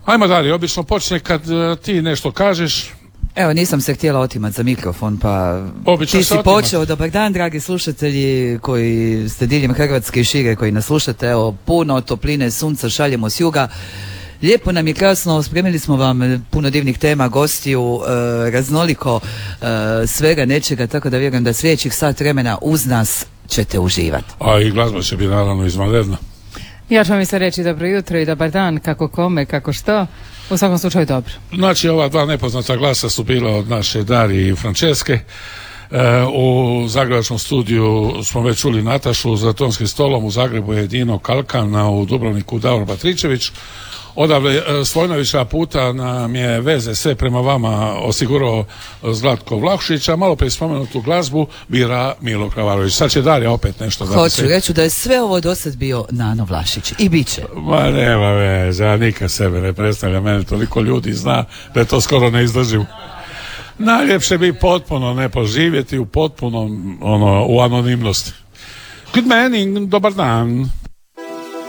Ajmo dalje, obično počne kad ti nešto kažeš. Evo, nisam se htjela otimati za mikrofon, pa Obično ti si se počeo. Dobar dan, dragi slušatelji koji ste diljem Hrvatske i šire, koji nas slušate. Evo, puno topline, sunca šaljemo s juga. Lijepo nam je, krasno, spremili smo vam puno divnih tema, gostiju, raznoliko svega nečega, tako da vjerujem da sljedećih sat vremena uz nas ćete uživati. A i glazba će biti naravno izvanredna. Ja ću vam i sad reći dobro jutro i dobar dan, kako kome, kako što. U svakom slučaju dobro. Znači, ova dva nepoznata glasa su bila od naše Darije i Franceske. U zagrebačkom studiju smo već čuli Natašu za tonskim stolom, u Zagrebu je Dino Kalkan, a u Dubrovniku Davor Batričević. Odavle Stojnovića puta nam je veze sve prema vama osigurao Zlatko Vlahušić, a malo prije spomenutu glazbu bira Milo Kravarović. Sad će Darija opet nešto da Hoću reći da je sve ovo dosad bio Nano Vlašić i bit će. Ma nema veze, ja nikad sebe ne predstavlja, mene toliko ljudi zna da je to skoro neizdrživo. Najljepše bi potpuno ne poživjeti u potpunom u anonimnosti. Good morning, dobar dan.